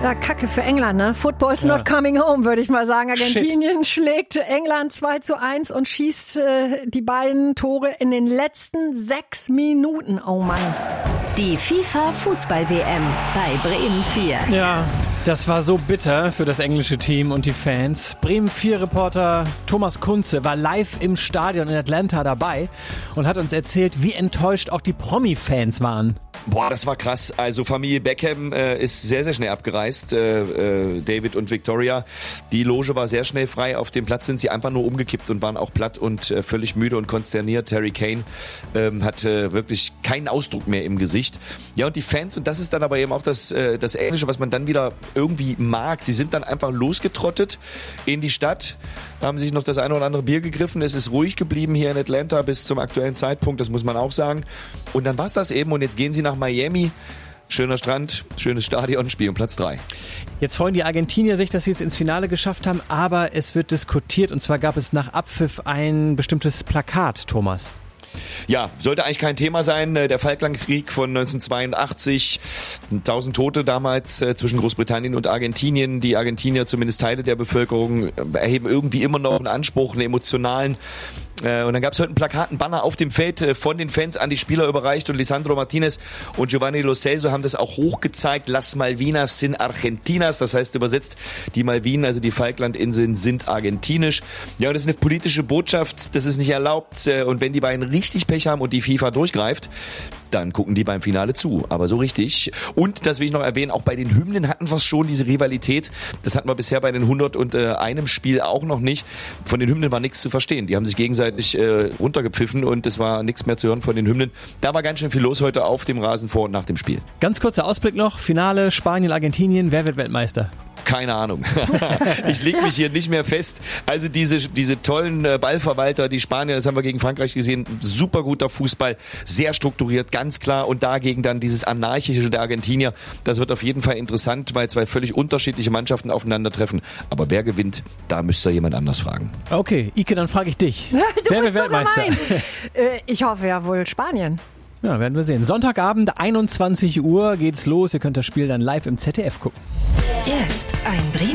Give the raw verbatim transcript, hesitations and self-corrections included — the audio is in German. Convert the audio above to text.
Ja, Kacke für England, ne? Football's ja. not coming home, würde ich mal sagen. Argentinien Shit. schlägt England zwei zu eins und schießt äh, die beiden Tore in den letzten sechs Minuten. Oh Mann. Die FIFA-Fußball-W M bei Bremen vier. Ja, das war so bitter für das englische Team und die Fans. Bremen vier Reporter Thomas Kunze war live im Stadion in Atlanta dabei und hat uns erzählt, wie enttäuscht auch die Promi-Fans waren. Boah, das war krass. Also Familie Beckham äh, ist sehr, sehr schnell abgereist. Äh, äh, David und Victoria. Die Loge war sehr schnell frei. Auf dem Platz sind sie einfach nur umgekippt und waren auch platt und äh, völlig müde und konsterniert. Harry Kane ähm, hatte wirklich keinen Ausdruck mehr im Gesicht. Ja, und die Fans, und das ist dann aber eben auch das, äh, das Englische, was man dann wieder irgendwie mag. Sie sind dann einfach losgetrottet in die Stadt, haben sich noch das eine oder andere Bier gegriffen. Es ist ruhig geblieben hier in Atlanta bis zum aktuellen Zeitpunkt, das muss man auch sagen. Und dann war's das eben und jetzt gehen sie nach Miami. Schöner Strand, schönes Stadion, spielen Platz drei. Jetzt freuen die Argentinier sich, dass sie es ins Finale geschafft haben, aber es wird diskutiert und zwar gab es nach Abpfiff ein bestimmtes Plakat, Thomas. Ja, sollte eigentlich kein Thema sein. Der Falklandkrieg von neunzehnhundertzweiundachtzig, tausend Tote damals äh, zwischen Großbritannien und Argentinien. Die Argentinier, zumindest Teile der Bevölkerung, erheben irgendwie immer noch einen Anspruch, einen emotionalen. Äh, und dann gab es heute ein Plakat, ein Banner auf dem Feld äh, von den Fans an die Spieler überreicht und Lisandro Martinez und Giovanni Lo Celso haben das auch hochgezeigt. Las Malvinas sind Argentinas, das heißt übersetzt, die Malvinen, also die Falklandinseln, sind argentinisch. Ja, und das ist eine politische Botschaft, das ist nicht erlaubt. Äh, und wenn die beiden richtig Pech haben und die FIFA durchgreift, dann gucken die beim Finale zu. Aber so richtig. Und, das will ich noch erwähnen, auch bei den Hymnen hatten wir es schon, diese Rivalität. Das hatten wir bisher bei den hundert und einem Spiel auch noch nicht. Von den Hymnen war nichts zu verstehen. Die haben sich gegenseitig äh, runtergepfiffen und es war nichts mehr zu hören von den Hymnen. Da war ganz schön viel los heute auf dem Rasen vor und nach dem Spiel. Ganz kurzer Ausblick noch. Finale Spanien, Argentinien. Wer wird Weltmeister? Keine Ahnung. Ich leg mich hier nicht mehr fest. Also diese, diese tollen Ballverwalter, die Spanier, das haben wir gegen Frankreich gesehen, super guter Fußball, sehr strukturiert, ganz klar. Und dagegen dann dieses Anarchische der Argentinier. Das wird auf jeden Fall interessant, weil zwei völlig unterschiedliche Mannschaften aufeinandertreffen. Aber wer gewinnt, da müsst ihr jemand anders fragen. Okay, Ike, dann frage ich dich. Du wer bist wird Weltmeister? So äh, ich hoffe ja wohl Spanien. Ja, werden wir sehen. Sonntagabend, einundzwanzig Uhr geht's los. Ihr könnt das Spiel dann live im Z D F gucken. Jetzt ein